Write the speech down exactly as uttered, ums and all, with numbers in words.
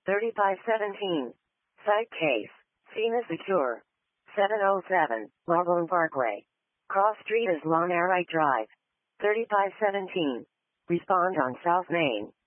thirty-five seventeen. Site case. Scene is secure. seven oh seven, Laguna Parkway. Cross Street is Long Arite Drive. thirty-five seventeen. Respond on South Main.